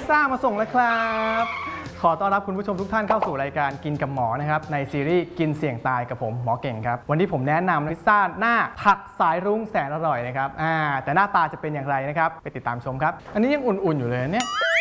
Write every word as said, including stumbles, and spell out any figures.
ซ่ามาส่งแล้วครับขอต้อนรับคุณผู้ชมทุกท่านเข้าสู่รายการกินกับหมอนะครับในซีรีส์กินเสี่ยงตายกับผมหมอเก่งครับวันนี้ผมแนะนำพิซซ่าหน้าผักสายรุ้งแสนอร่อยนะครับอ่าแต่หน้าตาจะเป็นอย่างไรนะครับไปติดตามชมครับอันนี้ยังอุ่นๆอยู่เลยเนี่ย